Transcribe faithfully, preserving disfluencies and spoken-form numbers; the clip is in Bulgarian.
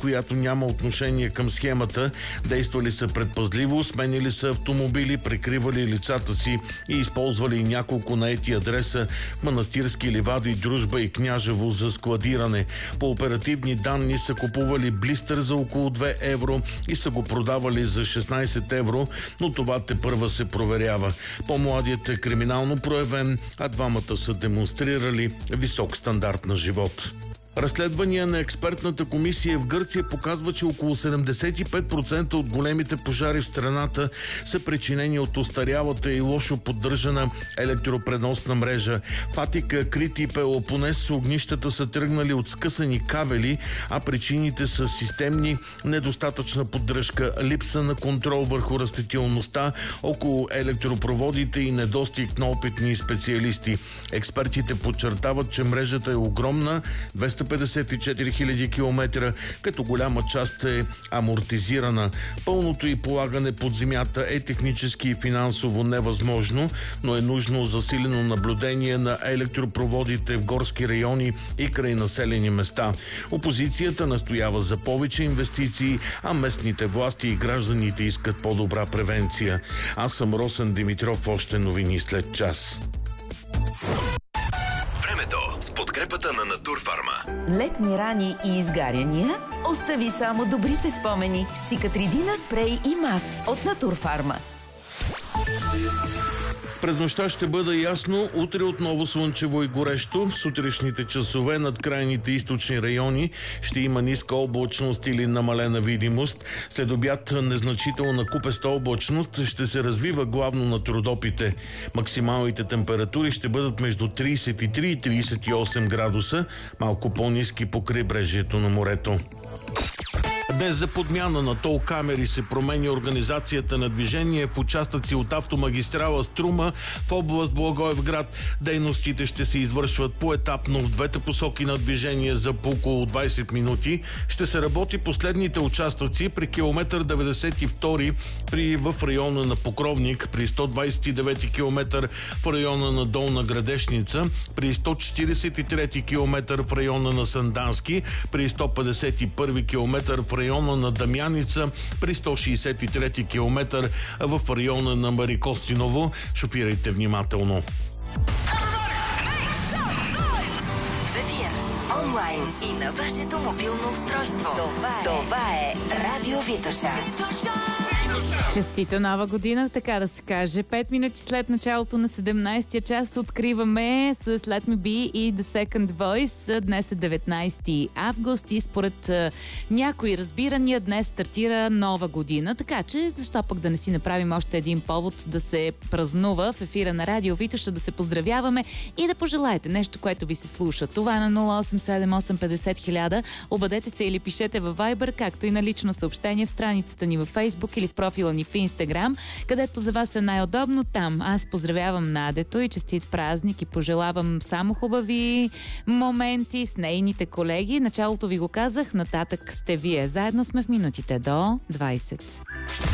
която няма отношение към схемата. Действали са предпазливо, сменили са автомобили, прикривали лицата си и използвали няколко наети адреса в Манастирски ливади, Дружба и Княжево за складиране. По оперативни данни са купували блистър за около две евро и са го продавали за шестнайсет евро, но това тепърва се проверява. По-младият е криминално проявен, а двамата са демонстрирали висок стандарт на живот. Разследвания на експертната комисия в Гърция показва, че около седемдесет и пет процента от големите пожари в страната са причинени от остарялата и лошо поддържана електропреносна мрежа. В Атика, Крит и Пелопонес огнищата са тръгнали от скъсани кабели, а причините са системни, недостатъчна поддръжка, липса на контрол върху растителността около електропроводите и недостиг на опитни специалисти. Експертите подчертават, че мрежата е огромна, двеста петдесет и четири хиляди километра, като голяма част е амортизирана. Пълното й полагане под земята е технически и финансово невъзможно, но е нужно засилено наблюдение на електропроводите в горски райони и край населени места. Опозицията настоява за повече инвестиции, а местните власти и гражданите искат по-добра превенция. Аз съм Росен Димитров, още новини след час. С подкрепата на Натурфарма. Летни рани и изгаряния? Остави само добрите спомени с Цикатридина спрей и мас от Натурфарма. През нощта ще бъде ясно, утре отново слънчево и горещо. В сутрешните часове над крайните източни райони ще има ниска облачност или намалена видимост. След обяд незначителна купеста облачност ще се развива главно на Родопите. Максималните температури ще бъдат между трийсет и три и трийсет и осем градуса, малко по-ниски по крайбрежието на морето. Днес за подмяна на тол камери се променя организацията на движение в участъци от автомагистрала Струма в област Благоевград. Дейностите ще се извършват поетапно в двете посоки на движение за по около двайсет минути. Ще се работи последните участъци при километър деветдесет и втори при, в района на Покровник, при сто двайсет и девети километър в района на Долна Градешница, при сто четирийсет и трети километър в района на Сандански, при сто петдесет и първи километър в района на Дамяница, при сто шейсет и трети километър в района на Марикостиново. Шофирайте внимателно. В ефир, онлайн и на вашето мобилно устройство. Това е, Това е Радио Витоша. Честита нова година, така да се каже. Пет минути след началото на седемнайсетия час откриваме с Let Me Be и The Second Voice. Днес е деветнайсети август и според а, някои разбирания днес стартира нова година. Така че, защо пък да не си направим още един повод да се празнува в ефира на Радио Витоша, да се поздравяваме и да пожелаете нещо, което ви се слуша. Това е на нула осем седем осем петдесет хиляда. Обадете се или пишете във Viber, както и на лично съобщение в страницата ни във Facebook или в профила ни в Instagram, където за вас е най-удобно там. Аз поздравявам Надето и честит празник и пожелавам само хубави моменти с нейните колеги. Началото ви го казах, нататък сте вие. Заедно сме в минутите до двайсет.